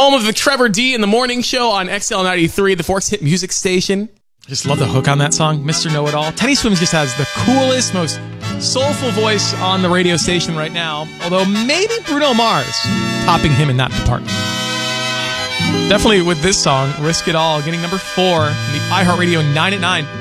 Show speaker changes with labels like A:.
A: Home of the Trevor D in the Morning Show on XL93, the Forks Hit Music Station. I just love the hook on that song, Mr. Know-It-All. Teddy Swims just has the coolest, most soulful voice on the radio station right now, although maybe Bruno Mars topping him in that department. Definitely with this song, Risk It All, getting number 4 in the iHeartRadio 9 at 9.